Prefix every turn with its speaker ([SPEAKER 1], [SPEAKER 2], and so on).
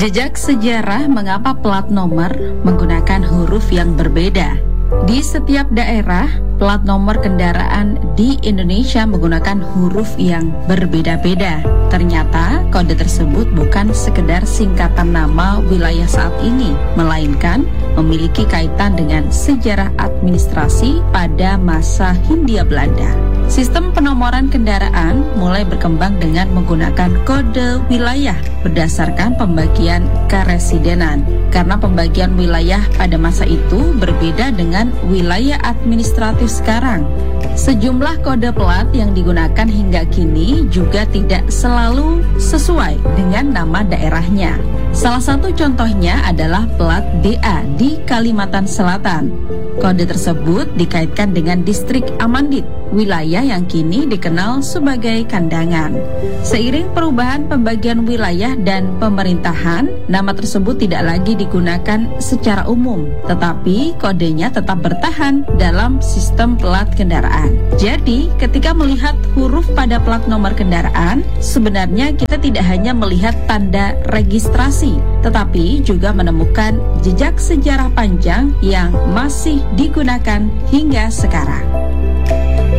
[SPEAKER 1] Jejak sejarah mengapa plat nomor menggunakan huruf yang berbeda. Di setiap daerah, plat nomor kendaraan di Indonesia menggunakan huruf yang berbeda-beda. Ternyata kode tersebut bukan sekedar singkatan nama wilayah saat ini, melainkan memiliki kaitan dengan sejarah administrasi pada masa Hindia Belanda. Sistem penomoran kendaraan mulai berkembang dengan menggunakan kode wilayah berdasarkan pembagian keresidenan. Karena pembagian wilayah pada masa itu berbeda dengan wilayah administratif sekarang. Sejumlah kode plat yang digunakan hingga kini juga tidak selalu sesuai dengan nama daerahnya. Salah satu contohnya adalah plat DA di Kalimantan Selatan. Kode tersebut dikaitkan dengan distrik Amandit, wilayah yang kini dikenal sebagai Kandangan. Seiring perubahan pembagian wilayah dan pemerintahan, nama tersebut tidak lagi digunakan secara umum, tetapi kodenya tetap bertahan dalam sistem plat kendaraan. Jadi, ketika melihat huruf pada plat nomor kendaraan, sebenarnya kita tidak hanya melihat tanda registrasi, tetapi juga menemukan jejak sejarah panjang yang masih digunakan hingga sekarang.